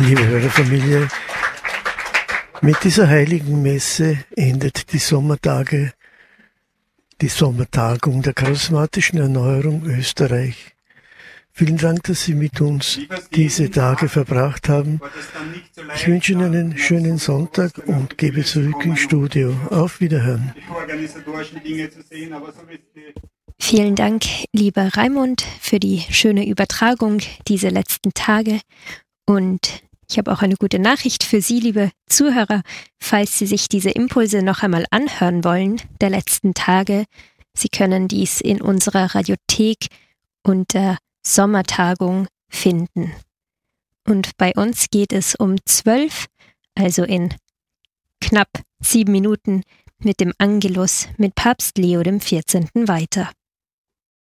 liebe Hörerfamilie, mit dieser heiligen Messe endet die Sommertagung der charismatischen Erneuerung Österreich. Vielen Dank, dass Sie mit uns diese Tage verbracht haben. Ich wünsche Ihnen einen schönen Sonntag und gebe zurück ins Studio. Auf Wiederhören. Vielen Dank, lieber Raimund, für die schöne Übertragung dieser letzten Tage. Und ich habe auch eine gute Nachricht für Sie, liebe Zuhörer, falls Sie sich diese Impulse noch einmal anhören wollen, der letzten Tage. Sie können dies in unserer Radiothek unter Sommertagung finden. Und bei uns geht es um 12, also in knapp 7 Minuten, mit dem Angelus mit Papst Leo XIV. Weiter.